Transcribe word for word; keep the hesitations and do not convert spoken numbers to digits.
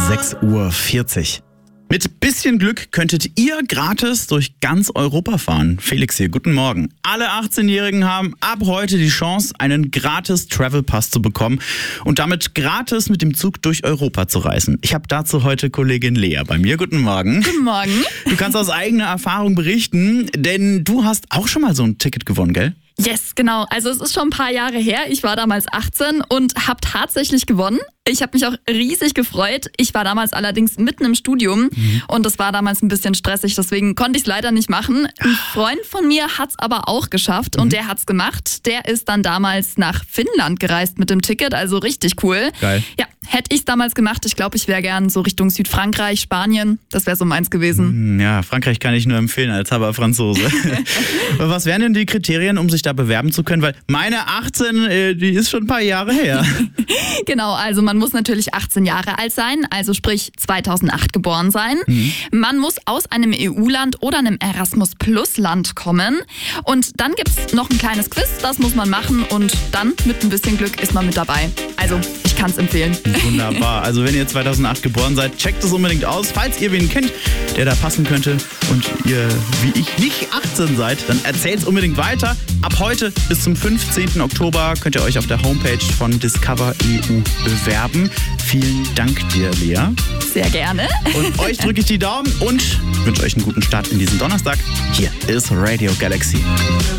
sechs Uhr vierzig. Mit bisschen Glück könntet ihr gratis durch ganz Europa fahren. Felix hier, guten Morgen. Alle achtzehnjährigen haben ab heute die Chance, einen gratis Travel Pass zu bekommen und damit gratis mit dem Zug durch Europa zu reisen. Ich habe dazu heute Kollegin Lea bei mir. Guten Morgen. Guten Morgen. Du kannst aus eigener Erfahrung berichten, denn du hast auch schon mal so ein Ticket gewonnen, gell? Yes, genau. Also es ist schon ein paar Jahre her. Ich war damals achtzehn und habe tatsächlich gewonnen. Ich habe mich auch riesig gefreut. Ich war damals allerdings mitten im Studium mhm. und das war damals ein bisschen stressig, deswegen konnte ich es leider nicht machen. Ein Freund von mir hat es aber auch geschafft mhm. und der hat es gemacht. Der ist dann damals nach Finnland gereist mit dem Ticket, also richtig cool. Geil. Ja, hätte ich es damals gemacht, ich glaube, ich wäre gern so Richtung Südfrankreich, Spanien. Das wäre so meins gewesen. Ja, Frankreich kann ich nur empfehlen als halber Franzose. Was wären denn die Kriterien, um sich da bewerben zu können? Weil meine achtzehn, die ist schon ein paar Jahre her. Genau, also man muss natürlich achtzehn Jahre alt sein, also sprich zweitausendacht geboren sein. Mhm. Man muss aus einem E U-Land oder einem Erasmus-Plus-Land kommen. Und dann gibt es noch ein kleines Quiz, das muss man machen und dann mit ein bisschen Glück ist man mit dabei. Also ich kann es empfehlen. Wunderbar. Also wenn ihr zweitausendacht geboren seid, checkt es unbedingt aus. Falls ihr wen kennt, der da passen könnte und ihr, wie ich, nicht achtzehn seid, dann erzählt es unbedingt weiter. Ab heute bis zum fünfzehnten Oktober könnt ihr euch auf der Homepage von Discover E U bewerben. Vielen Dank dir, Lea. Sehr gerne. Und euch drücke ich die Daumen und wünsche euch einen guten Start in diesen Donnerstag. Hier ist Radio Galaxy.